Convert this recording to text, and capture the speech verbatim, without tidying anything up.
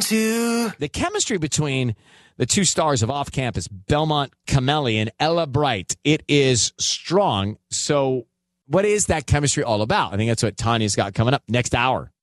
to. The chemistry between the two stars of Off Campus, Belmont Cameli and Ella Bright, it is strong. So what is that chemistry all about? I think that's what Tanya's got coming up next hour.